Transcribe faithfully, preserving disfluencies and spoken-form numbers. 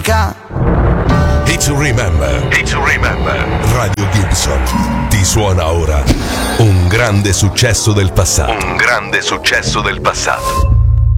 domenica. Hit to remember. Hit to remember. Radio Gibson ti suona ora un grande successo del passato. Un grande successo del passato.